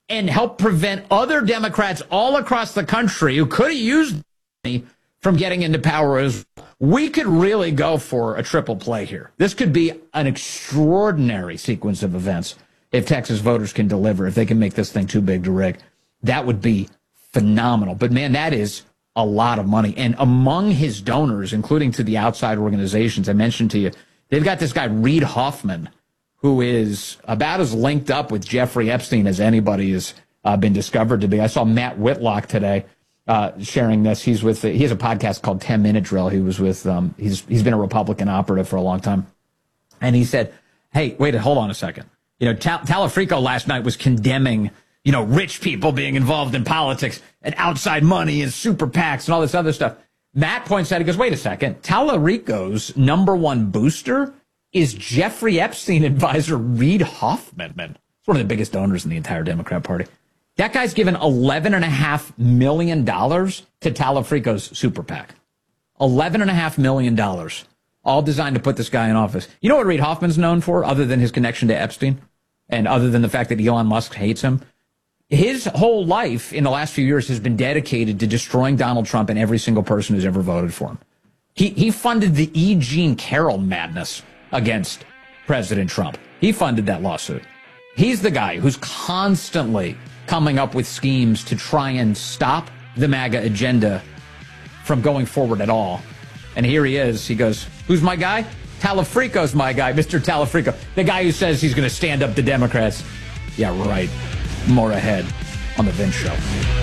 and help prevent other Democrats all across the country who could have used money from getting into power as well. We could really go for a triple play here. This could be an extraordinary sequence of events if Texas voters can deliver, if they can make this thing too big to rig. That would be phenomenal. But, man, that is a lot of money. And among his donors, including to the outside organizations I mentioned to you, they've got this guy, Reid Hoffman, who is about as linked up with Jeffrey Epstein as anybody has been discovered to be. I saw Matt Whitlock today sharing this. He has a podcast called 10 Minute Drill. He was with he's been a Republican operative for a long time, and he said, "Hey, wait, hold on a second. Talafrico last night was condemning rich people being involved in politics and outside money and super PACs and all this other stuff." Matt points out, he goes, "Wait a second. Talarico's number one booster is Jeffrey Epstein advisor Reid Hoffman. It's one of the biggest donors in the entire Democrat Party. That guy's given $11.5 million to Talafrico's super PAC. $11.5 million, all designed to put this guy in office. You know what Reid Hoffman's known for, other than his connection to Epstein, and other than the fact that Elon Musk hates him? His whole life in the last few years has been dedicated to destroying Donald Trump and every single person who's ever voted for him. He funded the E. Jean Carroll madness against President Trump. He funded that lawsuit. He's the guy who's constantly coming up with schemes to try and stop the MAGA agenda from going forward at all. And here he is. He goes, "Who's my guy? Talafrico's my guy, Mr. Talafrico. The guy who says he's going to stand up to Democrats." Yeah, right. More ahead on The Vince Show.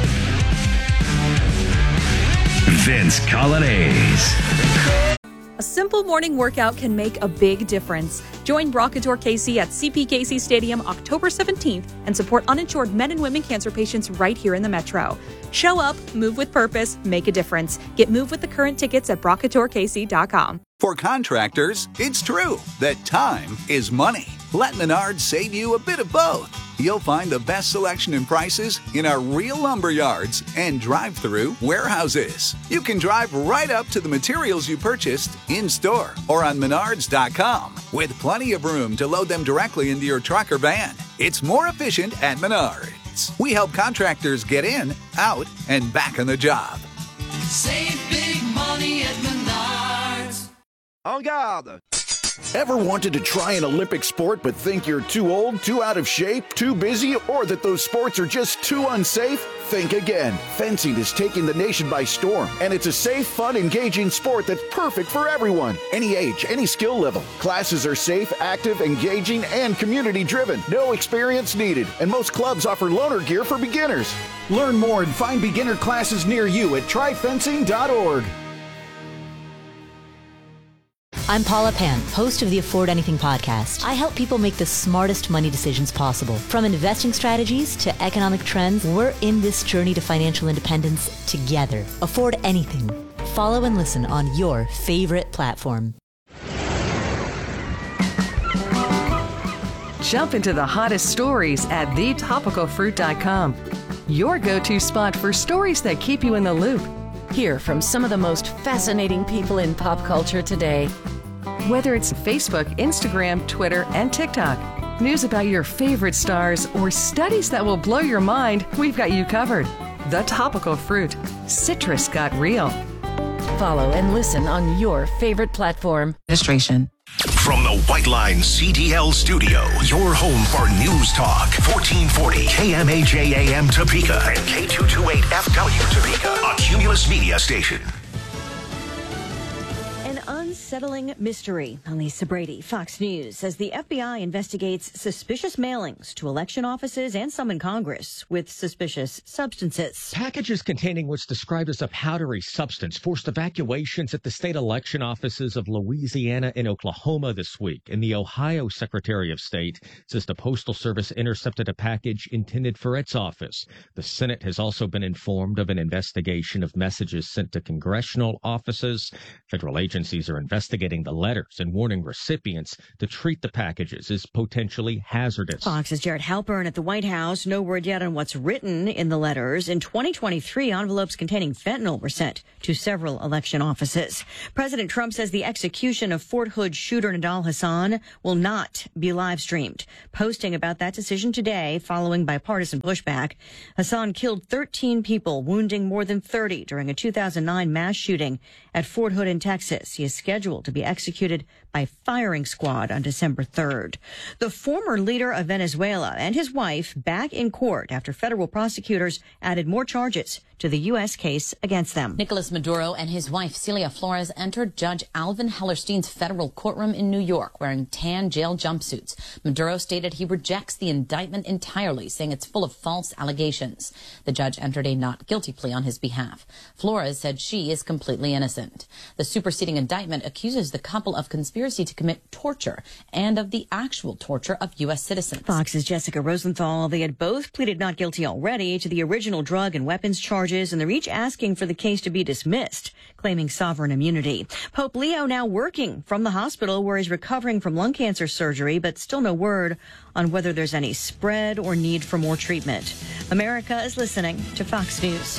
Vince Coglianese. A simple morning workout can make a big difference. Join Brockator KC at CPKC Stadium October 17th and support uninsured men and women cancer patients right here in the Metro. Show up, move with purpose, make a difference. Get Move with the current tickets at brockatorkc.com. For contractors, it's true that time is money. Let Menards save you a bit of both. You'll find the best selection and prices in our real lumber yards and drive-through warehouses. You can drive right up to the materials you purchased in-store or on Menards.com with plenty of room to load them directly into your truck or van. It's more efficient at Menards. We help contractors get in, out, and back on the job. Save big money at Menards. En garde! Ever wanted to try an Olympic sport but think you're too old, too out of shape, too busy, or that those sports are just too unsafe? Think again. Fencing is taking the nation by storm, and it's a safe, fun, engaging sport that's perfect for everyone. Any age, any skill level. Classes are safe, active, engaging, and community-driven. No experience needed, and most clubs offer loaner gear for beginners. Learn more and find beginner classes near you at tryfencing.org. I'm Paula Pan, host of the Afford Anything podcast. I help people make the smartest money decisions possible. From investing strategies to economic trends, we're in this journey to financial independence together. Afford Anything. Follow and listen on your favorite platform. Jump into the hottest stories at thetopicalfruit.com. Your go-to spot for stories that keep you in the loop. Hear from some of the most fascinating people in pop culture today. Whether it's Facebook, Instagram, Twitter, and TikTok, news about your favorite stars, or studies that will blow your mind, we've got you covered. The Topical Fruit. Citrus got real. Follow and listen on your favorite platform. Administration. From the White Line CDL studio, your home for News Talk, 1440 KMAJ Topeka and K228FW Topeka, a Cumulus Media station. An unsettling mystery. Lisa Brady, Fox News, as the FBI investigates suspicious mailings to election offices and some in Congress with suspicious substances. Packages containing what's described as a powdery substance forced evacuations at the state election offices of Louisiana and Oklahoma this week. And the Ohio Secretary of State says the Postal Service intercepted a package intended for its office. The Senate has also been informed of an investigation of messages sent to congressional offices. Federal agencies are investigating investigating the letters and warning recipients to treat the packages as potentially hazardous. Fox's Jared Halpern at the White House. No word yet on what's written in the letters. In 2023, envelopes containing fentanyl were sent to several election offices. President Trump says the execution of Fort Hood shooter Nidal Hasan will not be live streamed. Posting about that decision today, following bipartisan pushback, Hasan killed 13 people, wounding more than 30 during a 2009 mass shooting at Fort Hood in Texas. He is scheduled to be executed by firing squad on December 3rd. The former leader of Venezuela and his wife back in court after federal prosecutors added more charges to the U.S. case against them. Nicolas Maduro and his wife Celia Flores entered Judge Alvin Hellerstein's federal courtroom in New York wearing tan jail jumpsuits. Maduro stated he rejects the indictment entirely, saying it's full of false allegations. The judge entered a not guilty plea on his behalf. Flores said she is completely innocent. The superseding indictment accuses the couple of conspiracy to commit torture and of the actual torture of U.S. citizens. Fox's Jessica Rosenthal. They had both pleaded not guilty already to the original drug and weapons charges, and they're each asking for the case to be dismissed, claiming sovereign immunity. Pope Leo now working from the hospital where he's recovering from lung cancer surgery, but still no word on whether there's any spread or need for more treatment. America is listening to Fox News.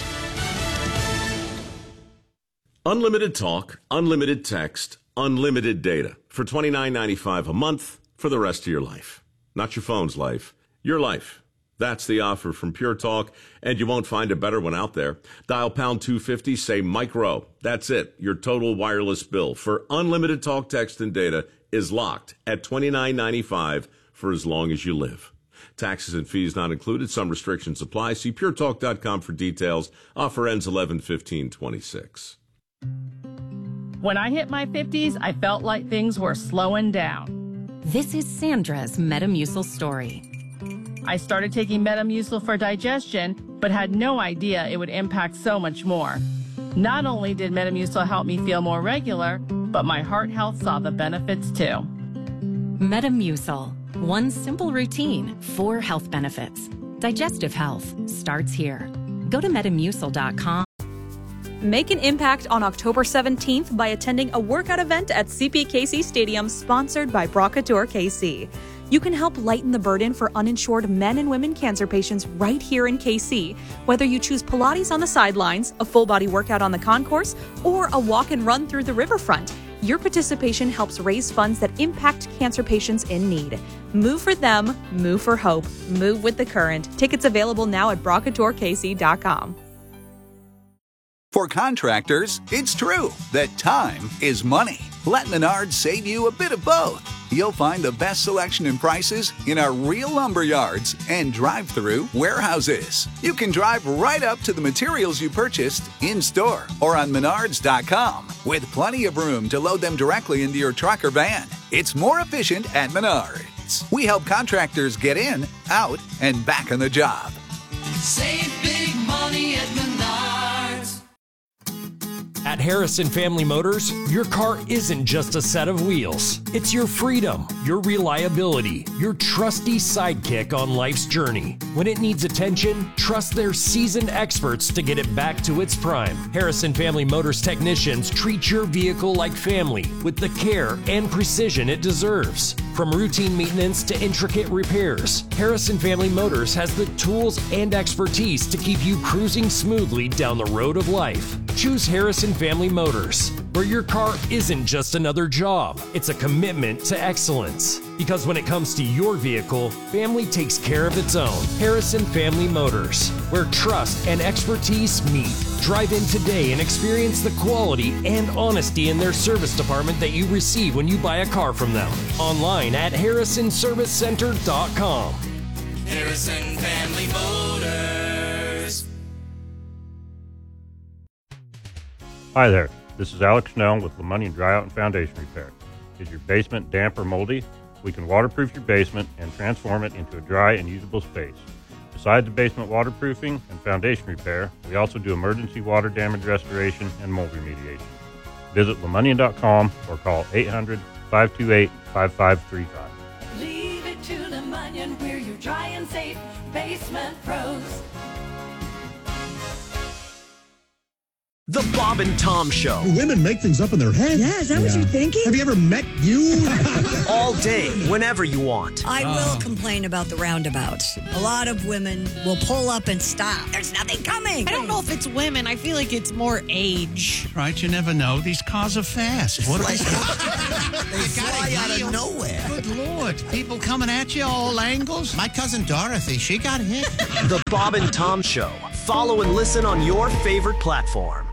Unlimited talk, unlimited text, unlimited data for $29.95 a month for the rest of your life. Not your phone's life, your life. That's the offer from Pure Talk, and you won't find a better one out there. Dial pound 250, say Mike Rowe. That's it. Your total wireless bill for unlimited talk, text, and data is locked at $29.95 for as long as you live. Taxes and fees not included. Some restrictions apply. See puretalk.com for details. Offer ends 11/15/26. When I hit my 50s, I felt like things were slowing down. This is Sandra's Metamucil story. I started taking Metamucil for digestion, but had no idea it would impact so much more. Not only did Metamucil help me feel more regular, but my heart health saw the benefits too. Metamucil. One simple routine, 4 health benefits. Digestive health starts here. Go to metamucil.com. Make an impact on October 17th by attending a workout event at CPKC Stadium sponsored by Brocator KC. You can help lighten the burden for uninsured men and women cancer patients right here in KC. Whether you choose Pilates on the sidelines, a full-body workout on the concourse, or a walk and run through the riverfront, your participation helps raise funds that impact cancer patients in need. Move for them, move for hope, move with the current. Tickets available now at brocatorkc.com. For contractors, it's true that time is money. Let Menards save you a bit of both. You'll find the best selection and prices in our real lumber yards and drive-through warehouses. You can drive right up to the materials you purchased in-store or on Menards.com with plenty of room to load them directly into your truck or van. It's more efficient at Menards. We help contractors get in, out, and back on the job. Save big money at Menards. At Harrison Family Motors, your car isn't just a set of wheels. It's your freedom, your reliability, your trusty sidekick on life's journey. When it needs attention, trust their seasoned experts to get it back to its prime. Harrison Family Motors technicians treat your vehicle like family with the care and precision it deserves. From routine maintenance to intricate repairs, Harrison Family Motors has the tools and expertise to keep you cruising smoothly down the road of life. Choose Harrison Family Motors, where your car isn't just another job, it's a commitment to excellence. Because when it comes to your vehicle, family takes care of its own. Harrison Family Motors, where trust and expertise meet. Drive in today and experience the quality and honesty in their service department that you receive when you buy a car from them. Online at harrisonservicecenter.com. Harrison Family Motors. Hi there, this is Alex Snell with LeMonnier Dryout and Foundation Repair. Is your basement damp or moldy? We can waterproof your basement and transform it into a dry and usable space. Besides the basement waterproofing and foundation repair, we also do emergency water damage restoration and mold remediation. Visit LeMonnier.com or call 800-528-5535. Leave it to LeMonnier, we're your dry and safe basement pros. The Bob and Tom Show. Women make things up in their head. Yeah, is that what you're thinking? Have you ever met you? All day, whenever you want. I will complain about the roundabouts. A lot of women will pull up and stop. There's nothing coming. I don't know if it's women. I feel like it's more age. Right, you never know. These cars are fast. What They fly out of nowhere. Good Lord. People coming at you all angles. My cousin Dorothy, she got hit. The Bob and Tom Show. Follow and listen on your favorite platform.